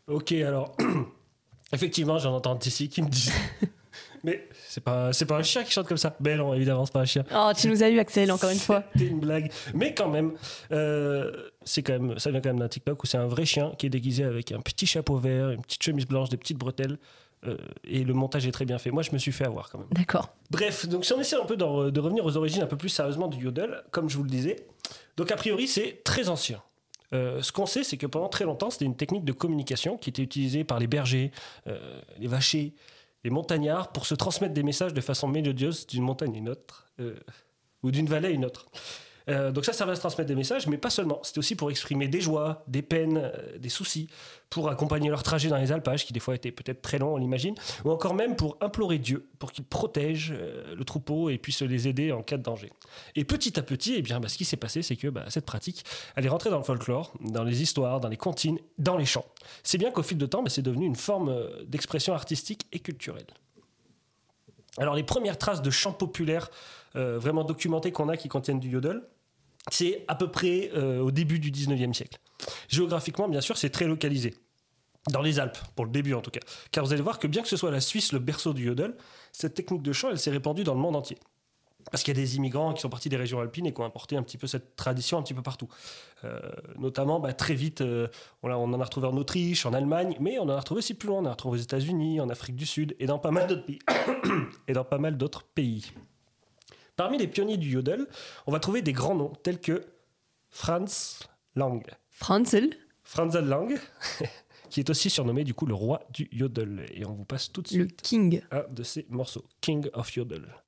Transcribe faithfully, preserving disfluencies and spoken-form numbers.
Ok, alors, effectivement, j'en entends ici qui me disent... Mais c'est pas, c'est pas un chien qui chante comme ça. Mais non, évidemment, c'est pas un chien. Oh, tu nous as eu, Axel, encore une fois. C'était une blague. Mais quand même, euh, c'est quand même, ça vient quand même d'un TikTok où c'est un vrai chien qui est déguisé avec un petit chapeau vert, une petite chemise blanche, des petites bretelles. Euh, et le montage est très bien fait. Moi, je me suis fait avoir quand même. D'accord. Bref, donc si on essaie un peu de, de revenir aux origines un peu plus sérieusement du yodel, comme je vous le disais, donc a priori, c'est très ancien. Euh, ce qu'on sait, c'est que pendant très longtemps, c'était une technique de communication qui était utilisée par les bergers, euh, les vachers, les montagnards pour se transmettre des messages de façon mélodieuse d'une montagne à une autre, euh, ou d'une vallée à une autre. Euh, donc ça servait à se transmettre des messages, mais pas seulement. C'était aussi pour exprimer des joies, des peines, euh, des soucis, pour accompagner leur trajet dans les alpages, qui des fois étaient peut-être très longs, on l'imagine, ou encore même pour implorer Dieu, pour qu'il protège euh, le troupeau et puisse les aider en cas de danger. Et petit à petit, eh bien, bah, ce qui s'est passé, c'est que bah, cette pratique, elle est rentrée dans le folklore, dans les histoires, dans les comptines, dans les chants. C'est bien qu'au fil de temps, bah, c'est devenu une forme euh, d'expression artistique et culturelle. Alors les premières traces de chants populaires euh, vraiment documentés qu'on a qui contiennent du yodel, c'est à peu près euh, au début du dix-neuvième siècle. Géographiquement, bien sûr, c'est très localisé. Dans les Alpes, pour le début en tout cas. Car vous allez voir que bien que ce soit la Suisse le berceau du yodel, cette technique de chant, elle s'est répandue dans le monde entier. Parce qu'il y a des immigrants qui sont partis des régions alpines et qui ont importé un petit peu cette tradition un petit peu partout. Euh, notamment, bah, très vite, euh, on, a, on en a retrouvé en Autriche, en Allemagne, mais on en a retrouvé aussi plus loin. On en a retrouvé aux États-Unis, en Afrique du Sud et dans pas mal d'autres pays. et dans pas mal d'autres pays. Parmi les pionniers du yodel, on va trouver des grands noms tels que Franz Lang. Franzel. Franz Lang, qui est aussi surnommé du coup le roi du yodel. Et on vous passe tout de Le suite King. un de ses morceaux, King of Yodel.